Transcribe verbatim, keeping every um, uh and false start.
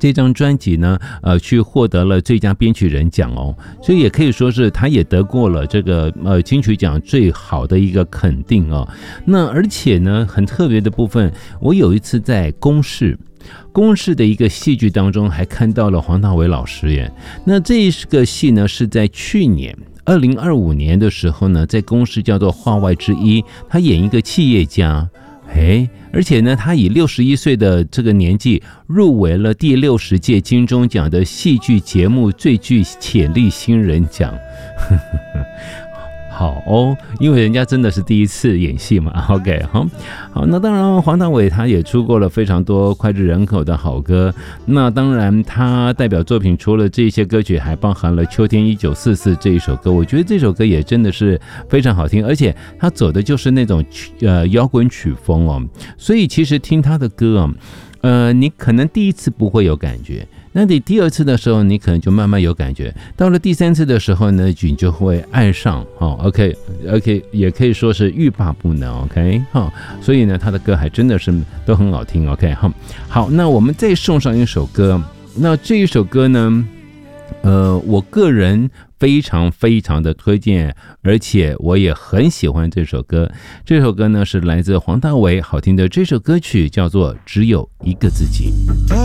这张专辑呢，呃，去获得了最佳编曲人奖哦，所以也可以说是他也得过了这个呃金曲奖最好的一个肯定哦。那而且呢，很特别的部分，我有一次在公视。公视的一个戏剧当中，还看到了黄大炜老师耶。那这个戏呢，是在去年二零二五年的时候呢，在公视叫做《话外之一》，他演一个企业家。哎，而且呢，他以六十一岁的这个年纪入围了第六十届金钟奖的戏剧节目最具潜力新人奖。好哦，因为人家真的是第一次演戏嘛。 OK， 好好，那当然黄大炜他也出过了非常多脍炙人口的好歌，那当然他代表作品除了这些歌曲，还包含了《秋天一九四四》这一首歌，我觉得这首歌也真的是非常好听，而且他走的就是那种呃摇滚曲风哦，所以其实听他的歌啊，呃，你可能第一次不会有感觉，那你第二次的时候，你可能就慢慢有感觉，到了第三次的时候呢，你就会爱上哦。OK OK， 也可以说是欲罢不能。OK 哈，所以呢，他的歌还真的是都很好听。OK 哈，好，那我们再送上一首歌，那这一首歌呢，呃，我个人非常非常的推荐，而且我也很喜欢这首歌。这首歌呢是来自黄大炜好听的这首歌曲，叫做《只有一个自己》。